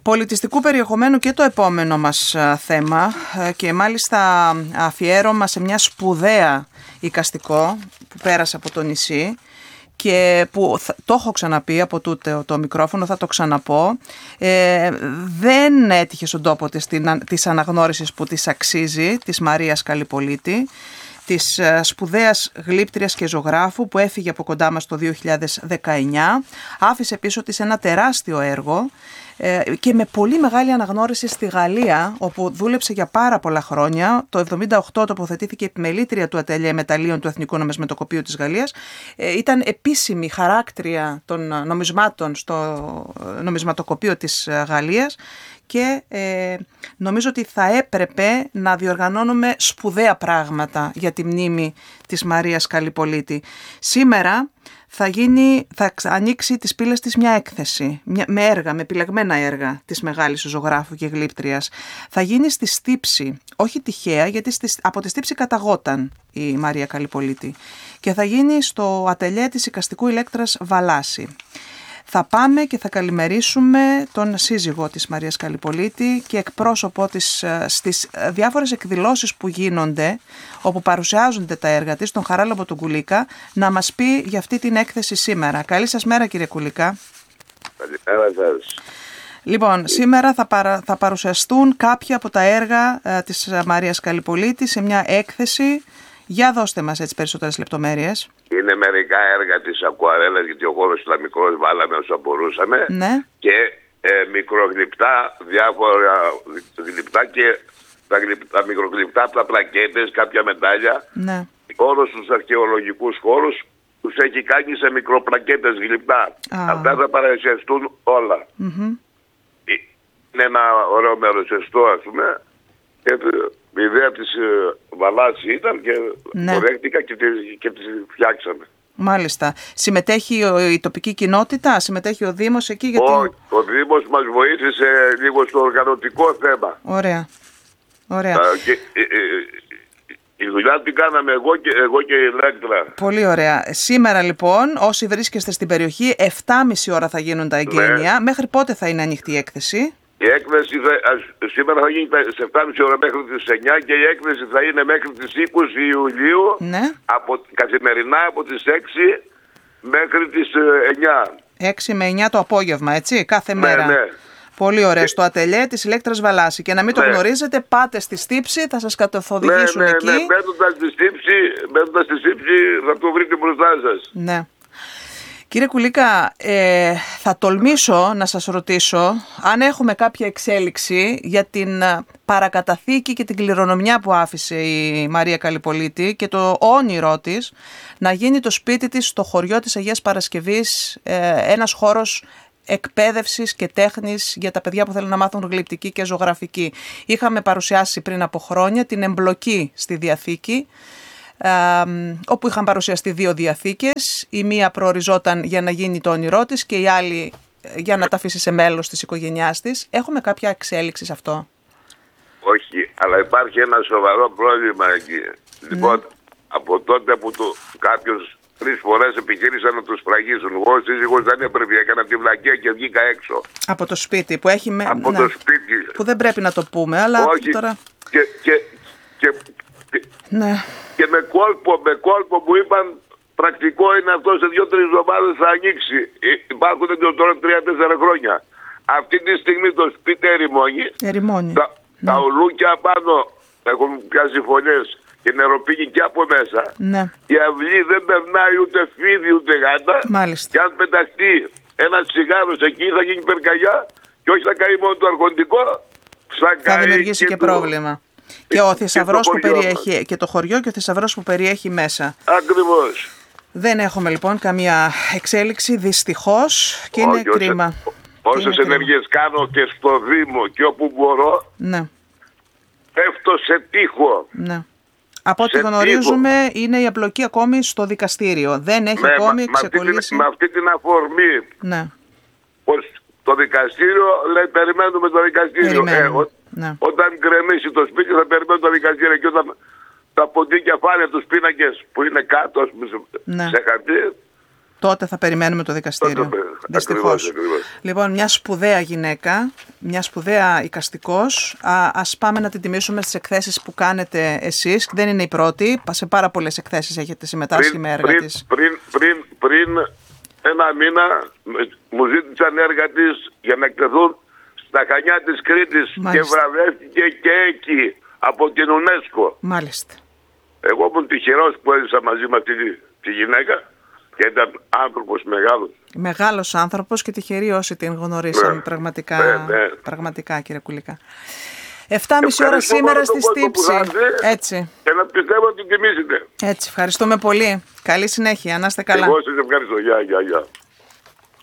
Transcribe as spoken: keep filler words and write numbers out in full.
Πολιτιστικού περιεχομένου και το επόμενο μας θέμα, και μάλιστα αφιέρωμα σε μια σπουδαία εικαστικό που πέρασε από το νησί και που το έχω ξαναπεί από τούτε το μικρόφωνο, θα το ξαναπώ, ε, δεν έτυχε στον τόπο της, της αναγνώρισης που της αξίζει, της Μαρίας Καλιπολίτη, της σπουδαίας γλύπτριας και ζωγράφου που έφυγε από κοντά μας το δύο χιλιάδες δεκαεννιά, άφησε πίσω της ένα τεράστιο έργο και με πολύ μεγάλη αναγνώριση στη Γαλλία, όπου δούλεψε για πάρα πολλά χρόνια. Το χίλια εννιακόσια εβδομήντα οκτώ τοποθετήθηκε επιμελήτρια του Ατελιέ Μεταλλίων του Εθνικού Νομισματοκοπείου της Γαλλίας. Ήταν επίσημη χαράκτρια των νομισμάτων στο νομισματοκοπείο της Γαλλίας και ε, νομίζω ότι θα έπρεπε να διοργανώνουμε σπουδαία πράγματα για τη μνήμη της Μαρίας Καλιπολίτη. Σήμερα θα, γίνει, θα ανοίξει τις πύλες της μια έκθεση μια, με έργα, με επιλεγμένα έργα της μεγάλης ζωγράφου και γλύπτριας. Θα γίνει στη Στύψη, όχι τυχαία, γιατί στη, από τη Στύψη καταγόταν η Μαρία Καλιπολίτη, και θα γίνει στο ατελιέ της εικαστικού Ηλέκτρας Βαλάση. Θα πάμε και θα καλημερίσουμε τον σύζυγό της Μαρίας Καλιπολίτη και εκπρόσωπό της στις διάφορες εκδηλώσεις που γίνονται, όπου παρουσιάζονται τα έργα της, τον Χαράλαμπο του Κουλίκα, να μας πει για αυτή την έκθεση σήμερα. Καλή σας μέρα, κύριε Κουλίκα. Καλημέρα σας. Λοιπόν, σήμερα θα, παρα, θα παρουσιαστούν κάποια από τα έργα ε, της Μαρίας Καλιπολίτη σε μια έκθεση. Για δώστε μας έτσι περισσότερες λεπτομέρειες. Είναι μερικά έργα της ακουαρέλας, γιατί ο χώρος ήταν μικρός, βάλαμε όσο μπορούσαμε. Ναι. Και ε, μικρογλυπτά, διάφορα γλυπτά και τα, γλυπτά, τα μικρογλυπτά, τα πλακέτες, κάποια μετάλλια. Ναι. Όλους τους αρχαιολογικούς χώρους τους έχει κάνει σε μικροπλακέτες γλυπτά. Α. Αυτά θα παρουσιαστούν όλα. Mm-hmm. Είναι ένα ωραίο μεροσεστό, ας πούμε. Και η ιδέα της Βαλάση ήταν και ναι. το δέχτηκα και τη, και τη φτιάξαμε. Μάλιστα. Συμμετέχει η τοπική κοινότητα, συμμετέχει ο Δήμος εκεί? Γιατί... Ο, ο Δήμος μας βοήθησε λίγο στο οργανωτικό θέμα. Ωραία. Ωραία. Α, και, ε, ε, η δουλειά την κάναμε εγώ και, εγώ και η Ηλέκτρα. Πολύ ωραία. Σήμερα λοιπόν, όσοι βρίσκεστε στην περιοχή, εφτά και μισή ώρα θα γίνουν τα εγγένεια. Ναι. Μέχρι πότε θα είναι ανοιχτή η έκθεση? Η έκθεση θα, σήμερα θα γίνει σε εφτά και μισή ώρα μέχρι τις εννιά και η έκθεση θα είναι μέχρι τις είκοσι Ιουλίου, ναι. από, καθημερινά από τις έξι μέχρι τις εννιά. έξι με εννιά το απόγευμα, έτσι, κάθε μέρα. Ναι, ναι. Πολύ ωραία, και... στο ατελιέ της Ηλέκτρας Βαλάση. Και να μην ναι. το γνωρίζετε, πάτε στη Στύψη, θα σας καθοδηγήσουν ναι, ναι, εκεί. Ναι, μπαίνοντας στη Στύψη, μπαίνοντας στη Στύψη θα το βρείτε μπροστά σας. Ναι. Κύριε Κουλίκα, ε, θα τολμήσω να σας ρωτήσω αν έχουμε κάποια εξέλιξη για την παρακαταθήκη και την κληρονομιά που άφησε η Μαρία Καλιπολίτη και το όνειρό της να γίνει το σπίτι της στο χωριό της Αγίας Παρασκευής, ε, ένας χώρος εκπαίδευσης και τέχνης για τα παιδιά που θέλουν να μάθουν γλυπτική και ζωγραφική. Είχαμε παρουσιάσει πριν από χρόνια την εμπλοκή στη Διαθήκη, Uh, όπου είχαν παρουσιαστεί δύο διαθήκες. Η μία προοριζόταν για να γίνει το όνειρό της και η άλλη για να τα αφήσει σε μέλος της οικογένειάς της. Έχουμε κάποια εξέλιξη σε αυτό? Όχι, αλλά υπάρχει ένα σοβαρό πρόβλημα εκεί. Ναι. Λοιπόν, από τότε που το, κάποιος τρεις φορές επιχείρησαν να τους φραγίσουν, εγώ σύζυγος δεν έπρεπε, έκανα τη βλακία και βγήκα έξω. Από το σπίτι που έχει με... Από ναι. το σπίτι. Που δεν πρέπει να το πούμε, αλλά όχι. Τώρα... Και, και, και, και, ναι. και με κόλπο, με κόλπο που είπαν πρακτικό είναι αυτό, σε δύο-τρεις εβδομάδες θα ανοίξει. Υπάρχουν τώρα τρία-τέσσερα χρόνια. Αυτή τη στιγμή το σπίτι ερημώνει. Ερημώνει. Τα, ναι. τα ουλούκια πάνω έχουν πιάσει φωνές και νεροπήγει και από μέσα. Ναι. Η αυλή δεν περνάει ούτε φίδι ούτε γάτα. Μάλιστα. Και αν πεταχτεί ένα τσιγάρος εκεί θα γίνει περκαγιά και όχι θα καεί μόνο το αρχοντικό. Θα, θα δημιουργήσει και, και πρόβλημα. Και ο θησαυρός που περιέχει, και το χωριό και ο θησαυρός που περιέχει μέσα. Ακριβώς. Δεν έχουμε λοιπόν καμία εξέλιξη, δυστυχώς, και είναι όχι, κρίμα. Όσες ενέργειες κάνω και στο Δήμο και όπου μπορώ, ναι. πέφτω σε τείχο. Ναι. Από ό,τι γνωρίζουμε τείχο. Είναι η απλοκή ακόμη στο δικαστήριο. Δεν έχει ναι, ακόμη μα, ξεκολλήσει. Με αυτή την αφορμή. Ναι. Πως το δικαστήριο λέει περιμένουμε το δικαστήριο. Ε, ό, ναι. Όταν γκρεμίσει το σπίτι θα περιμένουμε το δικαστήριο και όταν τα ποντίκια φάνε τους πίνακες που είναι κάτω ας πούμε, ναι. σε χαρτί. Τότε θα περιμένουμε το δικαστήριο. Δυστυχώς. Λοιπόν, μια σπουδαία γυναίκα, μια σπουδαία εικαστικός. Α, ας πάμε να την τιμήσουμε στις εκθέσεις που κάνετε εσείς. Δεν είναι η πρώτη. Σε πάρα πολλές εκθέσεις έχετε συμμετάσχει πριν, με έργα πριν, της. Πριν, πριν, πριν ένα μήνα μου ζήτησαν έργα της για να εκτεθούν στα Χανιά της Κρήτης. Μάλιστα. Και βραβεύτηκε και εκεί από την UNESCO. Μάλιστα. Εγώ ήμουν τυχερός που έζησα μαζί με αυτή τη, τη γυναίκα και ήταν άνθρωπος μεγάλος. Μεγάλος άνθρωπος και τυχεροί όσοι την γνωρίσαμε, ναι, πραγματικά, ναι, ναι. πραγματικά κύριε Κουλίκα. Εφτά και μισή ώρα σήμερα στη Στύψη. Έτσι. Και να πιστεύω ότι τιμήσετε. Έτσι, ευχαριστούμε πολύ. Καλή συνέχεια, να είστε καλά. Εγώ σας ευχαριστώ. Γεια, γεια, γεια.